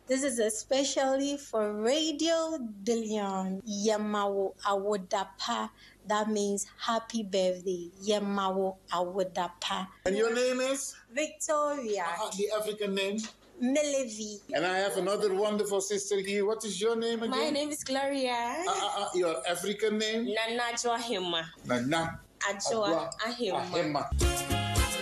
This is especially for Radio De Leon. Yemawo Awodapa. That means happy birthday. Yemawo Awodapa. And your name is? Victoria. The African name? Melevi. And I have another wonderful sister here. What is your name again? My name is Gloria. Your African name? Nana Joahima. Nana Ajoa Ahima.